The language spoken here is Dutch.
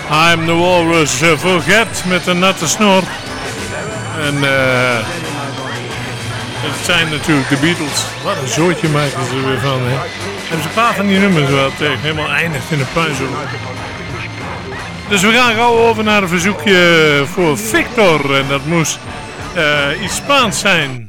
I'm the Walrus Forget met een natte snor. En het zijn natuurlijk de Beatles. Wat een zootje maken ze er weer van, hè. Hebben ze een paar van die nummers wel tegen. Helemaal eindigt in een puinzoek. Dus we gaan gauw over naar een verzoekje voor Victor. En dat moest iets Spaans zijn.